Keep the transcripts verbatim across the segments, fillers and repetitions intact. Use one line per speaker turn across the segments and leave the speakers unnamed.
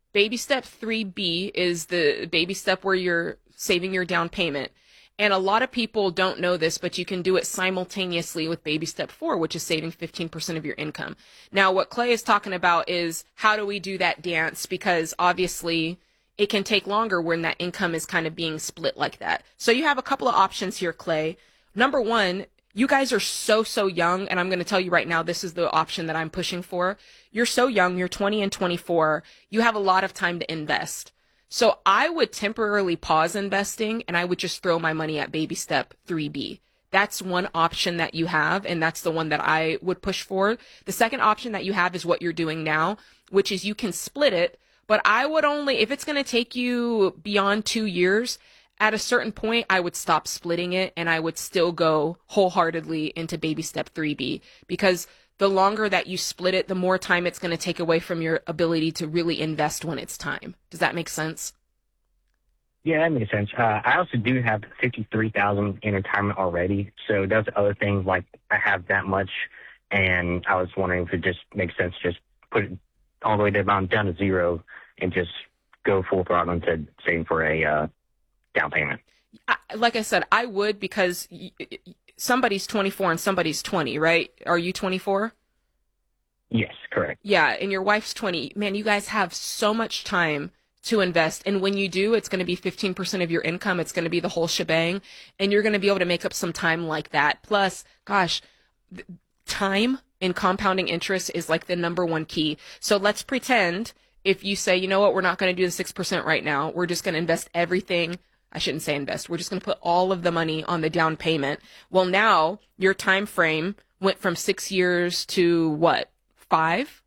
baby step three B is the baby step where you're saving your down payment. And a lot of people don't know this, but you can do it simultaneously with baby step four, which is saving fifteen percent of your income. Now, what Clay is talking about is how do we do that dance? Because obviously it can take longer when that income is kind of being split like that. So you have a couple of options here, Clay. Number one, you guys are so, so young. And I'm going to tell you right now, this is the option that I'm pushing for. You're so young. You're twenty and twenty-four. You have a lot of time to invest. So I would temporarily pause investing and I would just throw my money at baby step three B. That's one option that you have, and that's the one that I would push for. The second option that you have is what you're doing now, which is you can split it, but I would only, if it's going to take you beyond two years, at a certain point, I would stop splitting it and I would still go wholeheartedly into baby step three B, because the longer that you split it, the more time it's going to take away from your ability to really invest when it's time. Does that make sense?
Yeah, that makes sense. Uh, I also do have fifty-three thousand dollars in retirement already. So those other things, like I have that much, and I was wondering if it just makes sense to just put it all the way down, down to zero and just go full throttle into saving for a uh, down payment.
I, like I said, I would, because y- y- somebody's twenty-four and somebody's twenty, right? Are you twenty-four?
Yes, correct.
Yeah, and your wife's twenty. Man, you guys have so much time to invest. And when you do, it's going to be fifteen percent of your income. It's going to be the whole shebang. And you're going to be able to make up some time like that. Plus, gosh, th- time in compounding interest is like the number one key. So let's pretend if you say, you know what, we're not going to do the six percent right now. We're just going to invest everything. I shouldn't say invest. We're just going to put all of the money on the down payment. Well, now your time frame went from six years to what, five?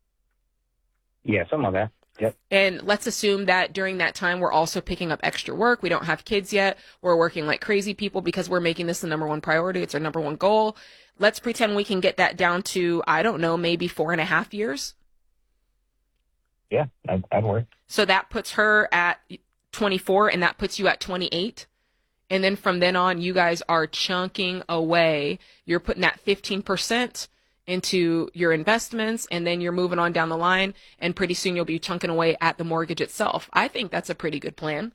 Yeah, something like that. Yep.
And let's assume that during that time, we're also picking up extra work. We don't have kids yet. We're working like crazy people because we're making this the number one priority. It's our number one goal. Let's pretend we can get that down to, I don't know, maybe four and a half years.
Yeah, I'd, I'd work.
So that puts her at twenty-four and that puts you at twenty-eight. And then from then on, you guys are chunking away. You're putting that fifteen percent into your investments, and then you're moving on down the line, and pretty soon you'll be chunking away at the mortgage itself. I think that's a pretty good plan.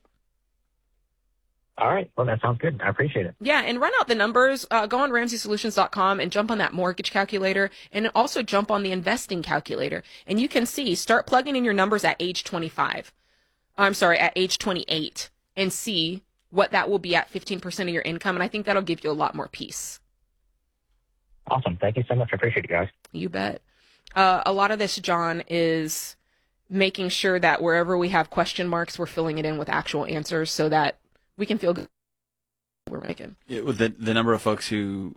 All right. Well, that sounds good. I appreciate it.
Yeah, and run out the numbers. Uh, go on ramsey solutions dot com and jump on that mortgage calculator, and also jump on the investing calculator. And you can see, start plugging in your numbers at age twenty-five. I'm sorry, at age twenty-eight, and see what that will be at fifteen percent of your income. And I think that'll give you a lot more peace.
Awesome. Thank you so much. I appreciate it, guys.
You bet. Uh, a lot of this, John, is making sure that wherever we have question marks, we're filling it in with actual answers so that we can feel good we're making.
Yeah, with the, the number of folks who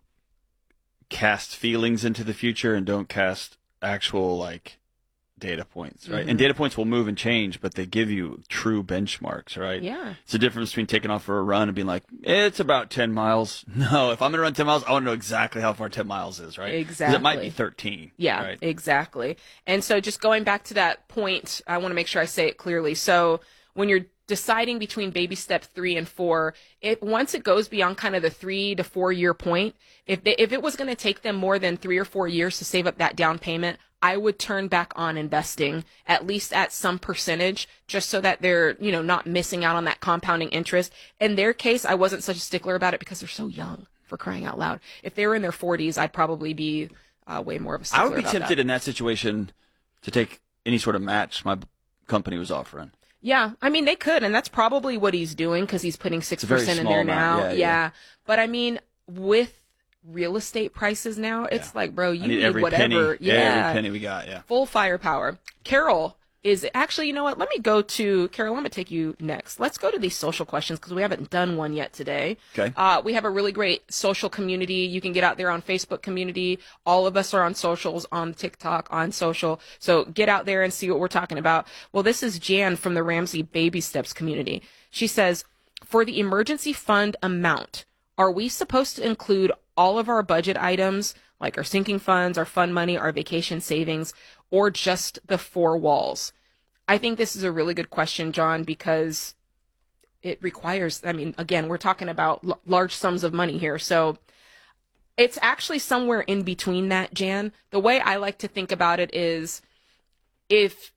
cast feelings into the future and don't cast actual, like, data points, right? Mm-hmm. And data points will move and change, but they give you true benchmarks, right?
Yeah.
It's the difference between taking off for a run and being like, it's about ten miles. No, if I'm going to run ten miles, I want to know exactly how far ten miles is, right?
Exactly.
Because it might be thirteen.
Yeah,
right?
Exactly. And so just going back to that point, I want to make sure I say it clearly. So when you're deciding between baby step three and four, it once it goes beyond kind of the three to four year point, if they, if it was going to take them more than three or four years to save up that down payment, I would turn back on investing, at least at some percentage, just so that they're, you know, not missing out on that compounding interest. In their case, I wasn't such a stickler about it because they're so young, for crying out loud. If they were in their forties, I'd probably be uh, way more of a stickler
I would be
about
tempted
that.
in that situation to take any sort of match my company was offering.
Yeah, I mean, they could, and that's probably what he's doing because he's putting six percent in there
amount.
now.
Yeah,
Yeah,
yeah.
But I mean, with real estate prices now, it's
Yeah.
like, bro, you
I need,
need
every
whatever.
penny,
Yeah,
every penny we got, yeah.
Full firepower. Carol is actually, you know what? Let me go to Carol. I'm gonna take you next. Let's go to these social questions because we haven't done one yet today.
Okay.
Uh, we have a really great social community. You can get out there on Facebook community. All of us are on socials, on TikTok, on social. So get out there and see what we're talking about. Well, this is Jan from the Ramsey Baby Steps community. She says, for the emergency fund amount, are we supposed to include all of our budget items, like our sinking funds, our fund money, our vacation savings, or just the four walls? I think this is a really good question, John, because it requires, I mean, again, we're talking about l- large sums of money here. So it's actually somewhere in between that, Jan. The way I like to think about it is if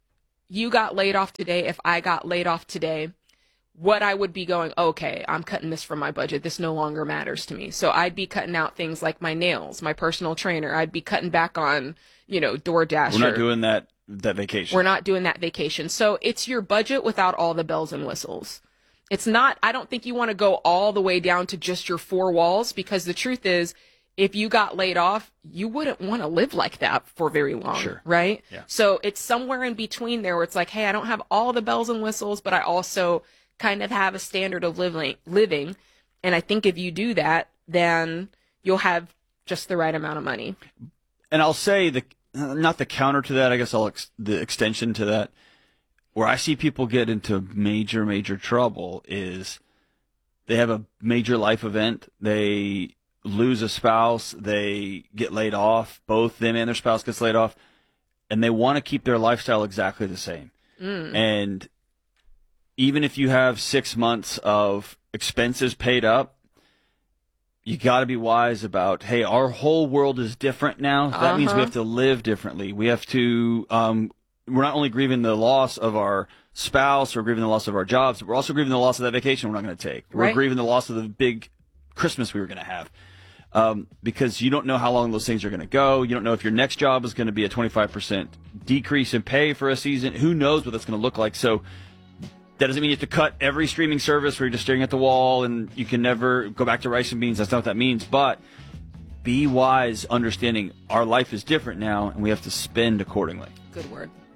you got laid off today, if I got laid off today, what I would be going, okay, I'm cutting this from my budget. This no longer matters to me. So I'd be cutting out things like my nails, my personal trainer. I'd be cutting back on, you know, DoorDash.
We're not doing that that vacation.
We're not doing that vacation. So it's your budget without all the bells and whistles. It's not, I don't think you want to go all the way down to just your four walls, because the truth is, if you got laid off, you wouldn't want to live like that for very long,
sure.
right?
Yeah.
So it's somewhere in between there where it's like, hey, I don't have all the bells and whistles, but I also kind of have a standard of living, living. And I think if you do that, then you'll have just the right amount of money.
And I'll say the not the counter to that, I guess I'll ex- the extension to that, where I see people get into major, major trouble is they have a major life event, they lose a spouse, they get laid off, both them and their spouse gets laid off, and they want to keep their lifestyle exactly the same.
Mm.
And even if you have six months of expenses paid up, you got to be wise about, hey, our whole world is different now. That
uh-huh.
means we have to live differently. We have to, um, we're not only grieving the loss of our spouse or grieving the loss of our jobs, but we're also grieving the loss of that vacation we're not going to take. We're
right.
grieving the loss of the big Christmas we were going to have. Um, because you don't know how long those things are going to go. You don't know if your next job is going to be a twenty-five percent decrease in pay for a season. Who knows what that's going to look like? So that doesn't mean you have to cut every streaming service where you're just staring at the wall and you can never go back to rice and beans. That's not what that means. But be wise, understanding our life is different now and we have to spend accordingly.
Good word.